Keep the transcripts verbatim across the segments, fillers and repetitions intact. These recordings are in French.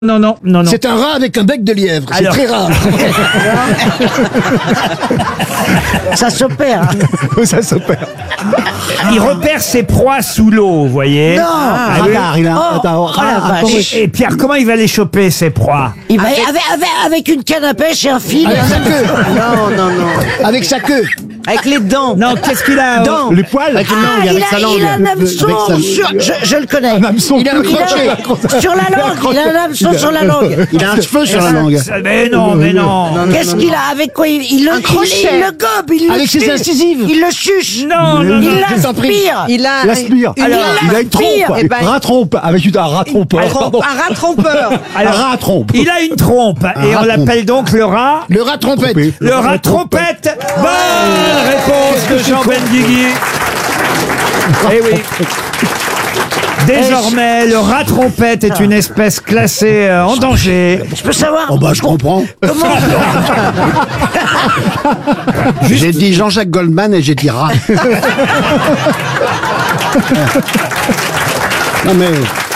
Non, non, non, non. C'est un rat avec un bec de lièvre, c'est Alors- très rare. Ça s'opère. Ça s'opère. Il repère ses proies sous l'eau, vous voyez. Non. Ah oui. Radar, il a Oh, attends, oh la ah, vache. Et, et Pierre, comment il va les choper, ses proies? Il va avec, avec, avec une canne à pêche et un fil. Avec sa queue, Non, non, non. avec sa queue. Avec les dents. Non, qu'est-ce qu'il a? Dents. les poils. Avec une Ah, langue, il, avec a, sa langue. il a un hameçon Avec sa- sur... Je, je le connais. Un hameçon. Il a un Il crochet. a, sur la langue. Il a un hameçon sur la langue. Il a un cheveu sur la langue. Mais non, mais non. Qu'est-ce qu'il a? Avec quoi? Il, il, le, il, crochet. il le gobe. Il Avec le ses suce. incisives. Il le chuche. Non, non, non. Il je t'en prie. l'aspire. Il a Il aspire. Il Alors, il a une aspire. trompe. Eh ben, rat trompe. Avec une un rat trompeur. un, Pardon. un rat trompeur. Un rat trompe. Il a une trompe et on rat l'appelle donc le rat. Le rat trompette. Trompé. Le rat trompette. Bonne réponse de Jean Benguigui. Eh oui. Désormais, le rat trompette est une espèce classée euh, en danger. Je peux savoir Oh bah je comprends. comment... J'ai dit Jean-Jacques Goldman et j'ai dit rat. Non mais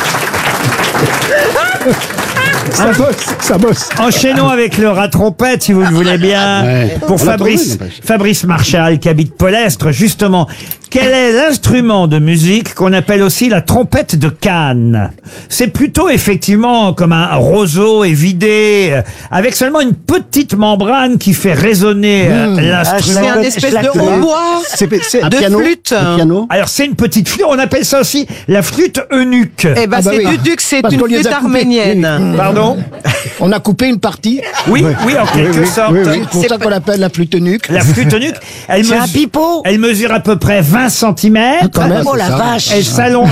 Ça bosse. Ça bosse. Enchaînons avec le rat trompette, si vous le voulez bien. Ouais. Pour On l'a Fabrice, trouvé, n'empêche. Fabrice Marchal, qui habite Polestre, justement. Quel est l'instrument de musique qu'on appelle aussi la trompette de Cannes? C'est plutôt effectivement comme un roseau évidé, euh, avec seulement une petite membrane qui fait résonner euh, l'instrument. C'est un Je espèce la de connais. hautbois. C'est c'est- un De piano. flûte. Un piano. Alors c'est une petite flûte, on appelle ça aussi la flûte eunuque. Eh ben, Ah bah c'est oui. du duc, c'est Parce une qu'on les a flûte coupés. arménienne. Pardon? On a coupé une partie. Oui, oui, en quelque oui, sorte. oui, oui. C'est pour C'est ça pas- qu'on l'appelle la flûte nuque. La flûte eunuque, elle, C'est un mesu- pipeau. elle mesure à peu près vingt centimètres. Quand même, Oh c'est la ça. vache. Elle s'allonge.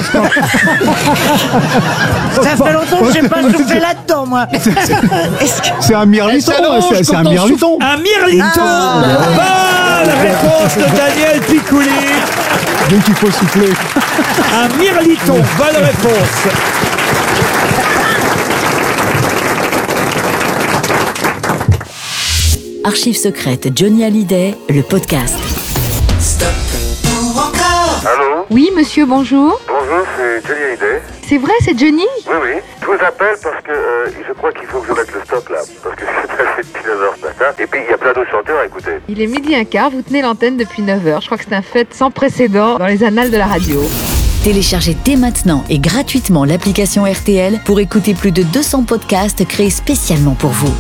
Ça fait longtemps que j'ai pas soufflé là-dedans, moi. Est-ce que... c'est un mirliton. Elle s'allonge C'est c'est un quand on mirliton. Un mirliton. Bonne réponse de Daniel Picouli. Donc il faut souffler. Un mirliton. Bonne réponse. Archives secrètes Johnny Hallyday, le podcast. Allô? Oui, monsieur, bonjour. Bonjour, c'est Johnny Hallyday. C'est vrai, c'est Johnny? Oui, oui. Je vous appelle parce que euh, je crois qu'il faut que je mette le stop là. Parce que c'est passé depuis neuf heures ce matin. Et puis il y a plein d'autres chanteurs à écouter. Il est midi un quart, vous tenez l'antenne depuis neuf heures. Je crois que c'est un fait sans précédent dans les annales de la radio. Téléchargez dès maintenant et gratuitement l'application R T L pour écouter plus de deux cents podcasts créés spécialement pour vous.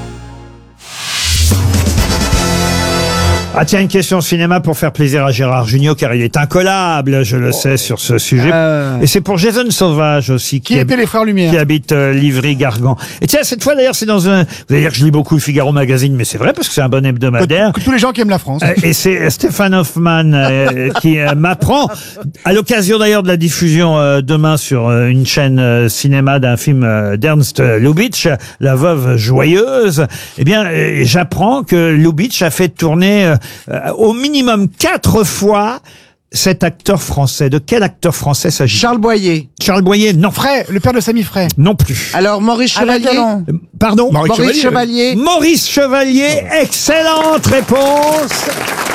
Ah tiens, une question cinéma pour faire plaisir à Gérard Jugnot, car il est incollable, je le sais, sur ce sujet. Et c'est pour Jason Sauvage aussi, qui, Qui étaient les frères Lumière? qui habite euh, Livry-Gargan. Et tiens, cette fois d'ailleurs, c'est dans un... Vous allez dire que je lis beaucoup le Figaro Magazine, mais c'est vrai, parce que c'est un bon hebdomadaire. Que tous les gens qui aiment la France. Euh, Et c'est Stéphane Hoffman euh, qui euh, m'apprend, à l'occasion d'ailleurs de la diffusion euh, demain sur euh, une chaîne euh, cinéma d'un film euh, d'Ernst Lubitsch, La Veuve Joyeuse, eh bien, euh, j'apprends que Lubitsch a fait tourner euh, euh, au minimum quatre fois cet acteur français. De quel acteur français s'agit-il? Charles Boyer. Charles Boyer? Non. Frère, le père de Samy Frey. Non plus. Alors, Maurice Alain Chevalier. Delon. Euh, Pardon? Maurice Chevalier. Maurice Chevalier, excellente réponse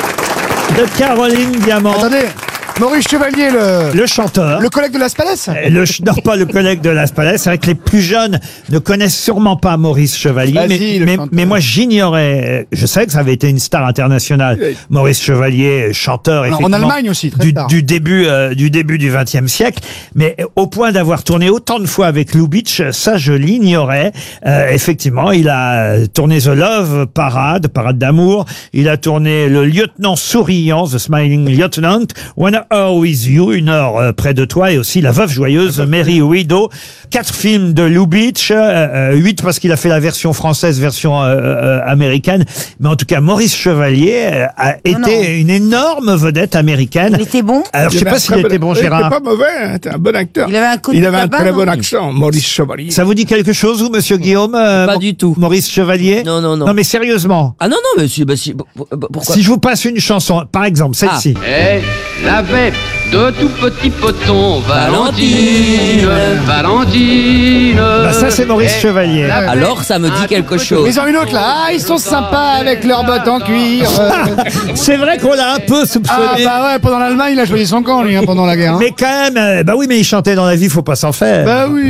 de Caroline Diamant. Attendez, Maurice Chevalier, le, Le chanteur. le collègue de Las Palais. Euh, Le, ch- non, pas le collègue de Las Palais. C'est vrai que les plus jeunes ne connaissent sûrement pas Maurice Chevalier. Ah mais, si, le mais, chanteur. mais moi, j'ignorais. Je sais que ça avait été une star internationale. Maurice Chevalier, chanteur, Alors, en effectivement. Allemagne aussi, très du, tard. du début, euh, du début du vingtième siècle. Mais euh, au point d'avoir tourné autant de fois avec Lubitsch, ça, je l'ignorais. Euh, effectivement, il a euh, tourné The Love Parade, Parade d'amour. Il a tourné Le Lieutenant Souriant, The Smiling Lieutenant. One Hour With You, Une heure euh, près de toi, et aussi La Veuve Joyeuse, Mary Widow. Quatre films de Lubitsch, euh, euh, huit parce qu'il a fait la version française, version euh, euh, américaine. Mais en tout cas, Maurice Chevalier euh, a été non. une énorme vedette américaine. Il était bon? Alors, je sais pas s'il était bon, Il Gérard. était pas mauvais, hein, c'était un bon acteur. Il avait un coup de Il avait un tabac, très non bon accent, Maurice Chevalier. Ça vous dit quelque chose, vous, monsieur Guillaume euh, Pas Mo- du tout. Maurice Chevalier? Non, non, non. Non, mais sérieusement. Ah non, non, mais si, bah, si, bah, bah, pourquoi Si je vous passe une chanson, par exemple, celle-ci. Elle avait de tout petits potons, Valentine, Valentine. Bah, ça, c'est Maurice Chevalier. Alors, ça me dit quelque chose. Mais en une autre là, ah, ils sont sympas avec leurs bottes en cuir. euh. C'est vrai qu'on l'a un peu Ah soupçonné. bah ouais, pendant l'Allemagne, il a choisi son camp lui, hein, pendant la guerre. hein. Mais quand même, euh, bah oui, mais il chantait dans la vie, faut pas s'en faire. Bah oui.